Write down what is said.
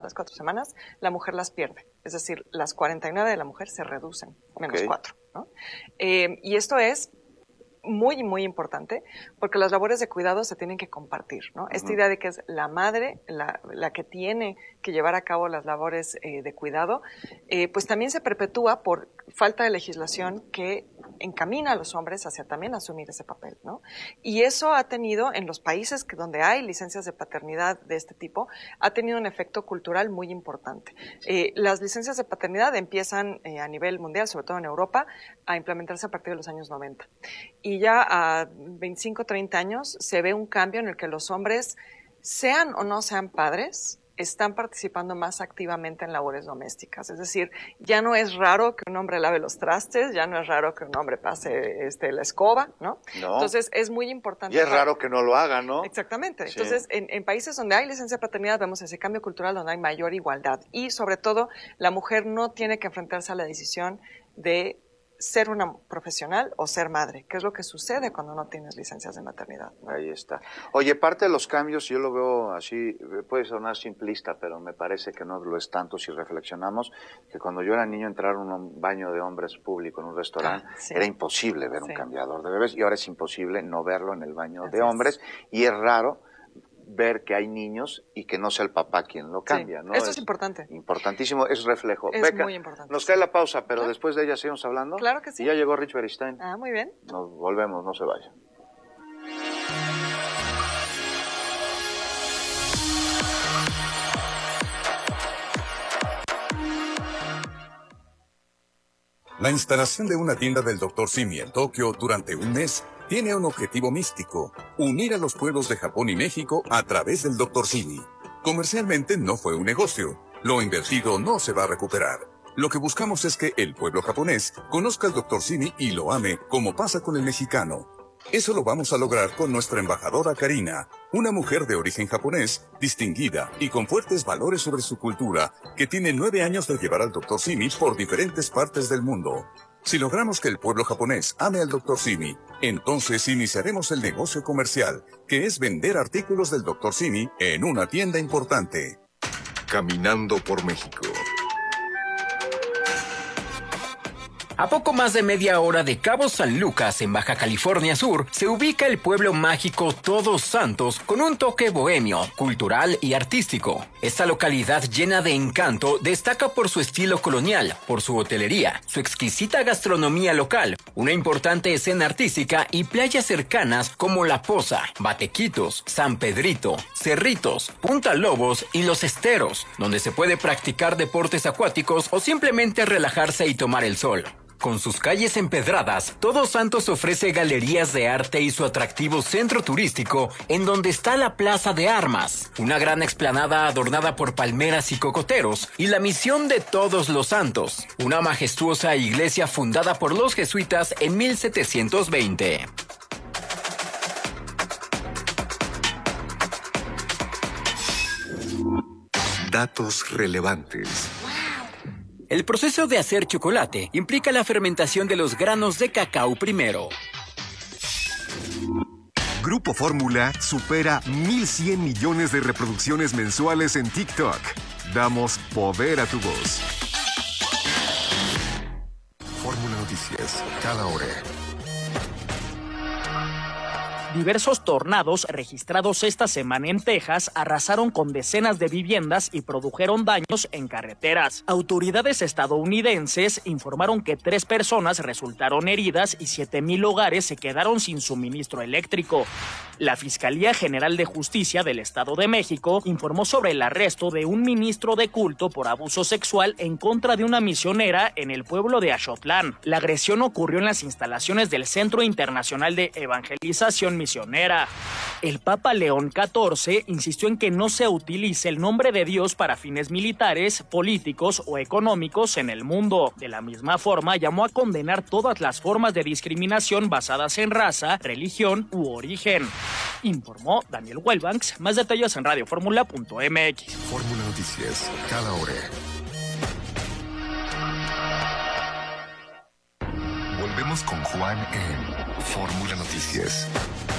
las 4 semanas, la mujer las pierde. Es decir, las 49 de la mujer se reducen, menos 4, ¿no? Y esto es muy, muy importante, porque las labores de cuidado se tienen que compartir, ¿no? Esta idea de que es la madre la que tiene que llevar a cabo las labores de cuidado, pues también se perpetúa por falta de legislación que encamina a los hombres hacia también asumir ese papel, ¿no? Y eso ha tenido, en los países donde hay licencias de paternidad de este tipo, ha tenido un efecto cultural muy importante. Las licencias de paternidad empiezan a nivel mundial, sobre todo en Europa, a implementarse a partir de los años 90. Y ya a 25, 30 años se ve un cambio en el que los hombres, sean o no sean padres, están participando más activamente en labores domésticas. Es decir, ya no es raro que un hombre lave los trastes, ya no es raro que un hombre pase la escoba, ¿no? Entonces, es muy importante. Y es raro que no lo haga, ¿no? Exactamente. Sí. Entonces, en países donde hay licencia de paternidad, vemos ese cambio cultural donde hay mayor igualdad. Y, sobre todo, la mujer no tiene que enfrentarse a la decisión de ser una profesional o ser madre, que es lo que sucede cuando no tienes licencias de maternidad, ¿no? Ahí está. Oye, parte de los cambios, yo lo veo así, puede sonar simplista, pero me parece que no lo es tanto si reflexionamos, que cuando yo era niño entrar a un baño de hombres público en un restaurante, sí, era imposible ver un cambiador de bebés, y ahora es imposible no verlo en el baño de hombres, y es raro ver que hay niños y que no sea el papá quien lo cambia, ¿no? Eso es importante. Importantísimo, es reflejo. Es Beca, muy importante. nos cae la pausa, pero después de ella seguimos hablando. Claro que sí. Y ya llegó Rich Beristain. Ah, muy bien. Nos volvemos, no se vaya. La instalación de una tienda del Dr. Simi en Tokio durante un mes tiene un objetivo místico: unir a los pueblos de Japón y México a través del Dr. Simi. Comercialmente no fue un negocio. Lo invertido no se va a recuperar. Lo que buscamos es que el pueblo japonés conozca al Dr. Simi y lo ame, como pasa con el mexicano. Eso lo vamos a lograr con nuestra embajadora Karina, una mujer de origen japonés, distinguida y con fuertes valores sobre su cultura, que tiene 9 años de llevar al Dr. Simi por diferentes partes del mundo. Si logramos que el pueblo japonés ame al Dr. Simi, entonces iniciaremos el negocio comercial, que es vender artículos del Dr. Simi en una tienda importante. Caminando por México. A poco más de media hora de Cabo San Lucas, en Baja California Sur, se ubica el pueblo mágico Todos Santos con un toque bohemio, cultural y artístico. Esta localidad llena de encanto destaca por su estilo colonial, por su hotelería, su exquisita gastronomía local, una importante escena artística y playas cercanas como La Poza, Batequitos, San Pedrito, Cerritos, Punta Lobos y Los Esteros, donde se puede practicar deportes acuáticos o simplemente relajarse y tomar el sol. Con sus calles empedradas, Todos Santos ofrece galerías de arte y su atractivo centro turístico, en donde está la Plaza de Armas, una gran explanada adornada por palmeras y cocoteros, y la Misión de Todos los Santos, una majestuosa iglesia fundada por los jesuitas en 1720. Datos relevantes. El proceso de hacer chocolate implica la fermentación de los granos de cacao primero. Grupo Fórmula supera 1,100 millones de reproducciones mensuales en TikTok. Damos poder a tu voz. Fórmula Noticias, cada hora. Diversos tornados registrados esta semana en Texas arrasaron con decenas de viviendas y produjeron daños en carreteras. Autoridades estadounidenses informaron que 3 personas resultaron heridas y 7,000 hogares se quedaron sin suministro eléctrico. La Fiscalía General de Justicia del Estado de México informó sobre el arresto de un ministro de culto por abuso sexual en contra de una misionera en el pueblo de Axotlán. La agresión ocurrió en las instalaciones del Centro Internacional de Evangelización Misionera. El Papa León XIV insistió en que no se utilice el nombre de Dios para fines militares, políticos o económicos en el mundo. De la misma forma, llamó a condenar todas las formas de discriminación basadas en raza, religión u origen. Informó Daniel Wellbanks. Más detalles en radioformula.mx. Fórmula Noticias, cada hora. Volvemos con Juan en Fórmula Noticias.